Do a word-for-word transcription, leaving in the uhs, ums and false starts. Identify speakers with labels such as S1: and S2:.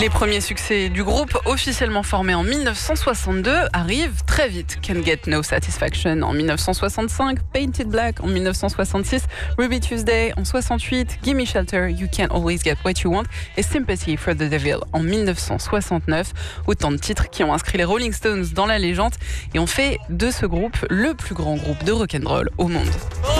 S1: Les premiers succès du groupe, officiellement formé en mille neuf cent soixante-deux, arrivent très vite. Can't Get No Satisfaction en mille neuf cent soixante-cinq, Painted Black en mille neuf cent soixante-six, Ruby Tuesday en soixante-huit, Gimme Shelter, You Can't Always Get What You Want et Sympathy for the Devil en mille neuf cent soixante-neuf. Autant de titres qui ont inscrit les Rolling Stones dans la légende et ont fait de ce groupe le plus grand groupe de rock'n'roll au monde.